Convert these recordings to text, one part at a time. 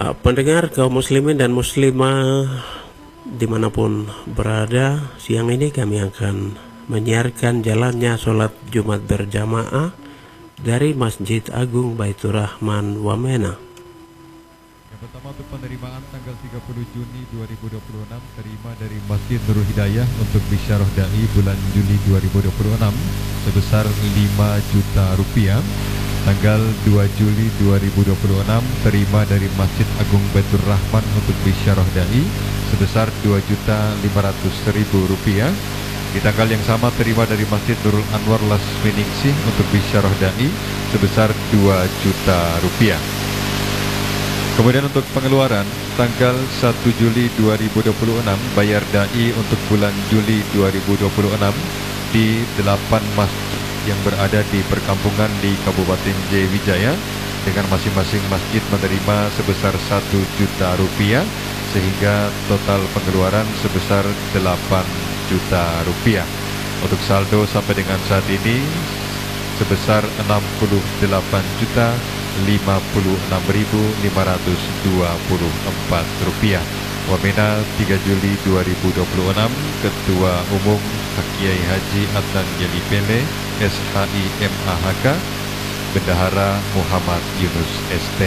Pendengar kaum muslimin dan muslimah dimanapun berada, siang ini kami akan menyiarkan jalannya sholat Jumat berjamaah dari Masjid Agung Baitur Rahman Wamena. Yang pertama untuk penerimaan tanggal 30 Juni 2026 terima dari Masjid Nurul Hidayah untuk bisyarah dai bulan Juli 2026 sebesar 5 juta rupiah. Tanggal 2 Juli 2026 terima dari Masjid Agung Baitur Rahman untuk bisyarah dai sebesar 2.500.000 rupiah. Di tanggal yang sama terima dari Masjid Nurul Anwar Las Meningsih untuk bisyarah dai sebesar 2 juta rupiah. Kemudian untuk pengeluaran tanggal 1 Juli 2026 bayar dai untuk bulan Juli 2026 di 8 masjid yang berada di perkampungan di Kabupaten Jayawijaya dengan masing-masing masjid menerima sebesar 1 juta rupiah sehingga total pengeluaran sebesar 8 juta rupiah. Untuk saldo sampai dengan saat ini sebesar 68.556.524 rupiah. Wamena 3 Juli 2026, Ketua Umum Kiai Haji Adnan Yelipele SHI MAHK, Bendahara Muhammad Yunus ST.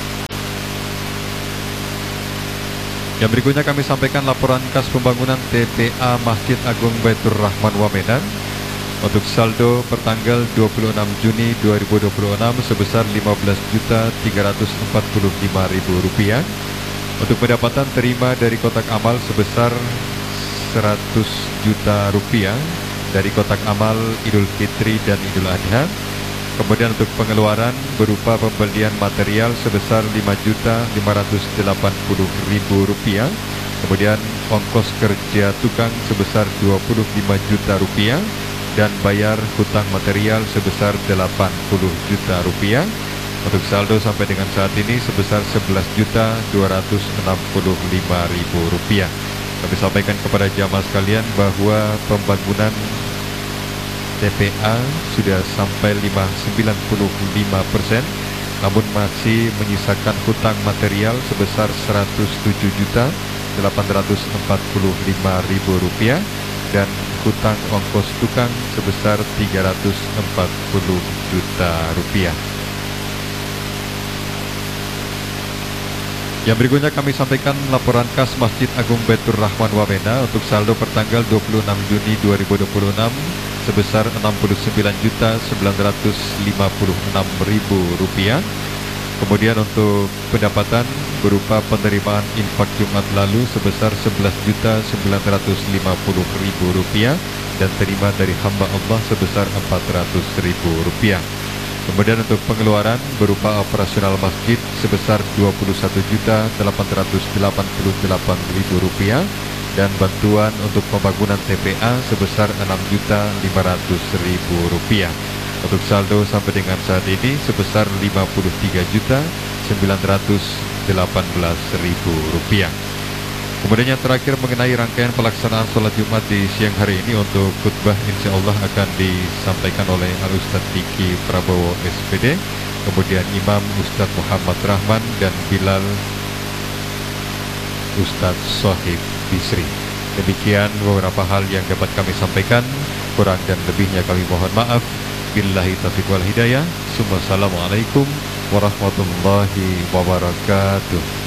Yang berikutnya kami sampaikan laporan kas pembangunan TPA Masjid Agung Baitur Rahman Wamena. Untuk saldo pertanggal 26 Juni 2026 sebesar 15.345.000 rupiah. Untuk pendapatan terima dari kotak amal sebesar 100 juta rupiah dari kotak amal Idul Fitri dan Idul Adha. Kemudian untuk pengeluaran berupa pembelian material sebesar 5.580.000 rupiah. Kemudian ongkos kerja tukang sebesar 25 juta rupiah dan bayar hutang material sebesar 80 juta rupiah. Untuk saldo sampai dengan saat ini sebesar 11.265.000 rupiah. Kami sampaikan kepada jamaah sekalian bahwa pembangunan TPA sudah sampai 95%, namun masih menyisakan hutang material sebesar 107.845.000 rupiah dan hutang ongkos tukang sebesar 340 juta rupiah. Yang berikutnya kami sampaikan laporan kas Masjid Agung Baitur Rahman Wamena untuk saldo pertanggal 26 Juni 2026 sebesar 69.956.000 rupiah. Kemudian untuk pendapatan berupa penerimaan infak Jumat lalu sebesar 11.950.000 rupiah dan terima dari hamba Allah sebesar 400.000 rupiah. Kemudian untuk pengeluaran berupa operasional masjid sebesar 21.888.000 rupiah dan bantuan untuk pembangunan TPA sebesar 6.500.000 rupiah. Untuk saldo sampai dengan saat ini sebesar 53.918.000 rupiah. Kemudian yang terakhir mengenai rangkaian pelaksanaan sholat Jumat di siang hari ini, untuk khutbah insya Allah akan disampaikan oleh Al-Ustadz Diki Prabowo SPD, kemudian Imam Ustadz Muhammad Rahman dan Bilal Ustadz Sohib Bisri. Demikian beberapa hal yang dapat kami sampaikan, kurang dan lebihnya kami mohon maaf. Billahi taufiq wal hidayah. Assalamualaikum warahmatullahi wabarakatuh.